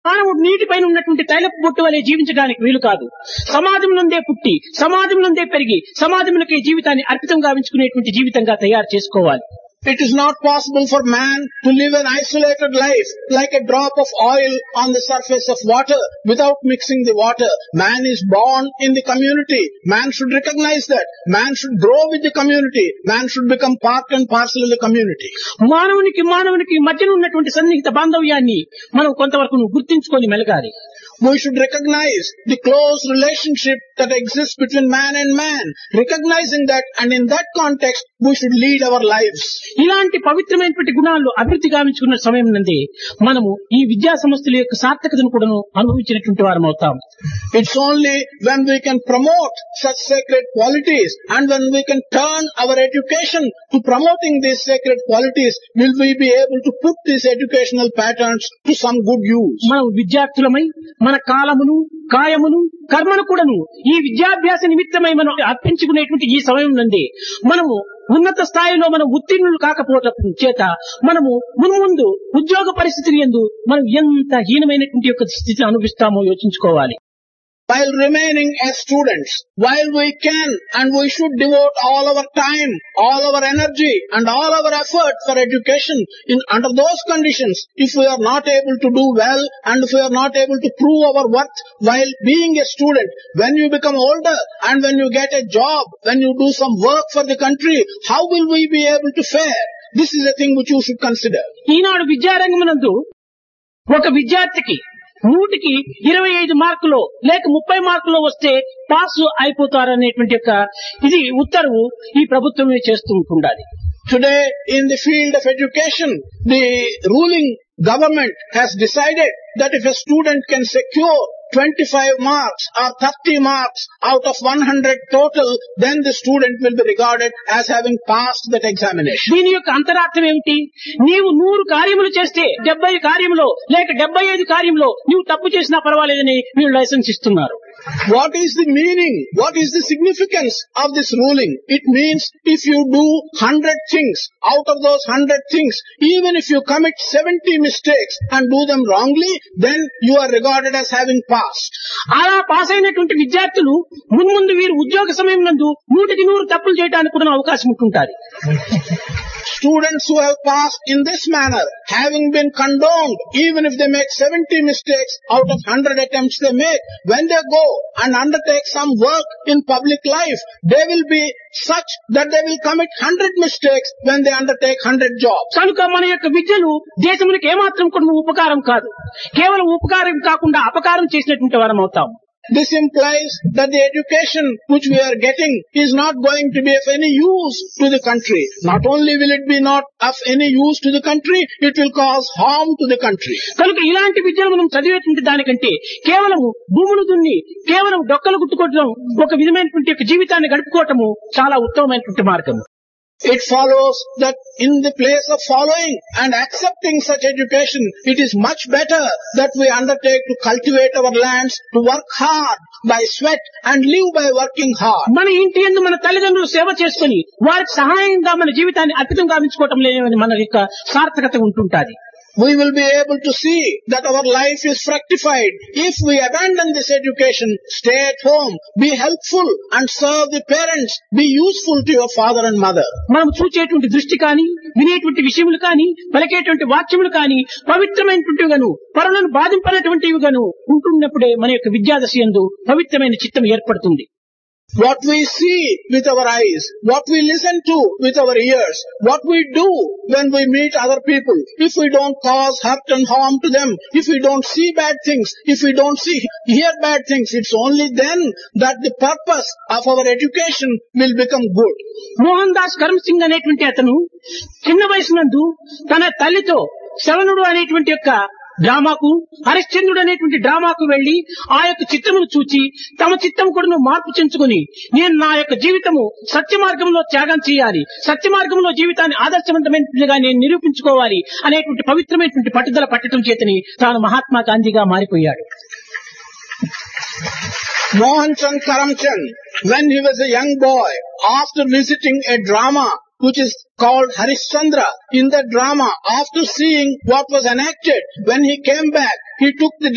మానవుడు నీటిపైన ఉన్నటువంటి తైలపు బొట్టు వలె జీవించడానికి వీలు కాదు. సమాజంలోందే పుట్టి సమాజంలోందే పెరిగి సమాజంలోకి జీవితాన్ని అర్పితం గావించుకునేటువంటి జీవితంగా తయారు చేసుకోవాలి. It is not possible for man to live an isolated life like a drop of oil on the surface of water without mixing the water. Man is born in the community. Man should recognize that. Man should grow with the community. Man should become part and parcel of the community. మానవునికి మధ్యన ఉన్నటువంటి సన్నిహిత బాంధవ్యాన్ని మనం కొంతవరకు గుర్తించుకొని మెలగాలి. We should recognize the close relationship that exists between man and man. Recognizing that, and in that context, we should lead our lives. ఇలాంటి పవిత్రమైనటువంటి గుణాలు అభివృద్ధి గావించుకున్న సమయం నందే మనము ఈ విద్యా సంస్థల యొక్క సార్థకతను కూడా అనుభవించినటువంటి వారం అవుతాం. It's only when we can promote such sacred qualities and when we can turn our education to promoting these sacred qualities will we be able to put these educational patterns to some good use. మనం విద్యార్థులమై మన కాలమును కాయమును కర్మను కూడాను ఈ విద్యాభ్యాస నిమిత్తమై మనం అర్పించుకునేటువంటి ఈ సమయం నందే మనము ఉన్నత స్థాయిలో మనం ఉత్తీర్ణులు కాకపోవడం చేత మనము మున్ముందు ఉద్యోగ పరిస్థితులు యందు మనం ఎంత హీనమైనటువంటి యొక్క స్థితిని అనుభవిస్తామో యోచించుకోవాలి. While remaining as students, while we can and we should devote all our time, all our energy and all our effort for education, under those conditions, if we are not able to do well and if we are not able to prove our worth while being a student, when you become older and when you get a job, when you do some work for the country, how will we be able to fare? This is a thing which you should consider. ఈనాడు విద్యారంగమునందు ఒక విద్యార్థికి 100కి 25 మార్కులు లేక 30 మార్కులు వస్తే pass అయిపోతారనేటువంటి యొక్క ఇది ఉత్తర్వు ఈ ప్రభుత్వమే చేస్తూ ఉండాలి. Today in the field of education, the ruling government has decided that if a student can secure 25 marks or 30 marks out of 100 total, then the student will be regarded as having passed that examination. దీని యొక్క అంతరార్థం ఏమిటి? నీవు 100 కార్యములు చేస్తే 70 కార్యములో లేక 75 కార్యములో నీవు తప్పు చేసినా పర్వాలేదని వీళ్ళు లైసెన్స్ ఇస్తున్నారు. What is the meaning? What is the significance of this ruling? It means if you do 100 things, out of those 100 things, even if you commit 70 mistakes and do them wrongly, then you are regarded as having passed. అలా pass అయినటువంటి విద్యార్థులు మున్ముందు వీరు ఉద్యోగ సమయం నందు 100కి 100 తప్పులు చేయడానికి కూడా అవకాశం ఉంటుంటుంది. Students who have passed in this manner, having been condoned, even if they make 70 mistakes out of 100 attempts they make, when they go and undertake some work in public life, they will be such that they will commit 100 mistakes when they undertake 100 jobs. కనుక మన యొక్క విద్యను దేశమునికి ఏమాత్రం కూడా ఉపకారం కాదు, కేవలం ఉపకారం కాకుండా అపకారం చేసినటువంటి వారం అవుతాం. This implies that the education which we are getting is not going to be of any use to the country. Not only will it be not of any use to the country, it will cause harm to the country. కనుక ఇలాంటి విద్యను మనం చదివేటువంటి దానికంటే కేవలం భూములు దున్ని కేవలం డొక్కలు గుట్టుకోవడం ఒక విధమైనటువంటి జీవితాన్ని గడుపుకోవటము చాలా ఉత్తమమైనటువంటి మార్గం. It follows that in the place of following and accepting such education, it is much better that we undertake to cultivate our lands, to work hard by sweat and live by working hard. మన ఇంటి యందు మన తల్లిదండ్రులు సేవ చేసుకుని వారికి సహాయంగా మన జీవితాన్ని అర్పితం గావించుకోవటం లేని మన యొక్క సార్థకత ఉంటుంటుంది. We will be able to see that our life is fructified if we abandon this education, stay at home, be helpful and serve the parents, be useful to your father and mother. మనం చూచేటువంటి దృష్టి కానీ వినేటువంటి విషయములు కానీ పలికేటువంటి వాక్యములు కానీ పవిత్రమైనటువంటివి గాను పరులను బాధింపనటువంటివి గాను ఉంటున్నప్పుడే మన యొక్క విద్యాదశ యందు పవిత్రమైన చిత్తం ఏర్పడుతుంది. What we see with our eyes, what we listen to with our ears, what we do when we meet other people, if we don't cause hurt and harm to them, if we don't see bad things, if we don't hear bad things, it's only then that the purpose of our education will become good. Mohan Das Karam Singh అనేటువంటి అతను చిన్న వయసునందు తన తల్లితో శ్రవణుడు అనేటువంటి యొక్క డ్రామాకు హరిశ్చంద్రుడు అనేటువంటి డ్రామాకు వెళ్లి ఆ యొక్క చిత్రమును చూచి తమ చిత్తం కూడా మార్పు చెంచుకుని నేను నా యొక్క జీవితము సత్య మార్గంలో త్యాగం చేయాలి, సత్య మార్గంలో జీవితాన్ని ఆదర్శవంతమైనదిగా నేను నిరూపించుకోవాలి అనేటువంటి పవిత్రమైనటువంటి పట్టుదల పట్టడం చేతని తాను మహాత్మా గాంధీగా మారిపోయాడు. Mohan Chand Karamchand, when he was a young boy, after visiting a drama which is called Harishchandra, in the drama, after seeing what was enacted, when he came back, he took the